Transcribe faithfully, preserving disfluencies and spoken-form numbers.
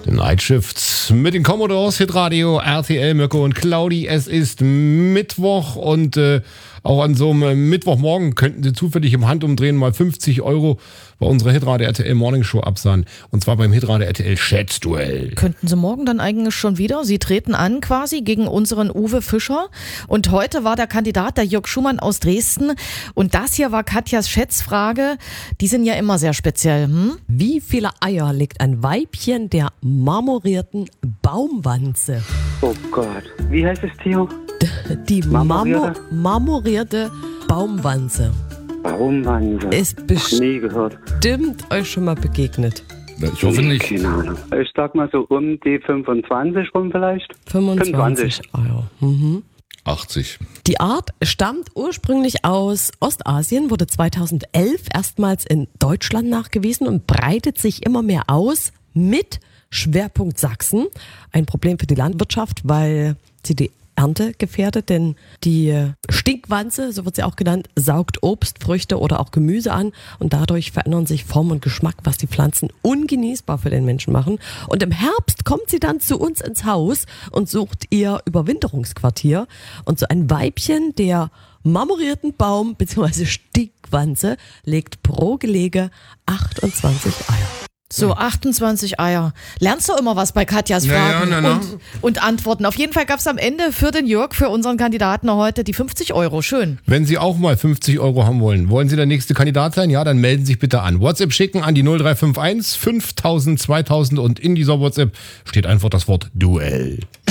The Night Shifts mit den Commodores, Hitradio, R T L, Mirko und Claudi. Es ist Mittwoch und äh, auch an so einem Mittwochmorgen könnten Sie zufällig im Handumdrehen mal fünfzig Euro bei unserer Hitradio R T L Morning Show absahen. Und zwar beim Hitradio R T L Schätzduell. Könnten Sie morgen dann eigentlich schon wieder? Sie treten an quasi gegen unseren Uwe Fischer. Und heute war der Kandidat der Jörg Schumann aus Dresden. Und das hier war Katjas Schätzfrage. Die sind ja immer sehr speziell. Hm? Wie viele Eier legt ein Weibchen der marmorierten Baumwanze? Oh Gott, wie heißt es, Theo? Die Marmorierte? Marmor- marmorierte Baumwanze. Baumwanze. Ist Noch nie gehört. bestimmt euch schon mal begegnet. Ich hoffe nicht. Keine Ahnung. Ich sag mal so um die fünfundzwanzig rum vielleicht. fünfundzwanzig Eier. Mhm. achtzig. Die Art stammt ursprünglich aus Ostasien, wurde zweitausendelf erstmals in Deutschland nachgewiesen und breitet sich immer mehr aus mit Schwerpunkt Sachsen. Ein Problem für die Landwirtschaft, weil sie die Ernte gefährdet, denn die Stinkwanze, so wird sie auch genannt, saugt Obst, Früchte oder auch Gemüse an und dadurch verändern sich Form und Geschmack, was die Pflanzen ungenießbar für den Menschen machen. Und im Herbst kommt sie dann zu uns ins Haus und sucht ihr Überwinterungsquartier. Und so ein Weibchen der marmorierten Baum- bzw. Stinkwanze legt pro Gelege achtundzwanzig Eier. So, achtundzwanzig Eier. Lernst du immer was bei Katjas Ja, Fragen ja, na, na. Und, und Antworten. Auf jeden Fall gab es am Ende für den Jörg, für unseren Kandidaten heute, die fünfzig Euro. Schön. Wenn Sie auch mal fünfzig Euro haben wollen, wollen Sie der nächste Kandidat sein? Ja, dann melden Sie sich bitte an. WhatsApp schicken an die null drei fünf eins fünftausend zweitausend und in dieser WhatsApp steht einfach das Wort Duell.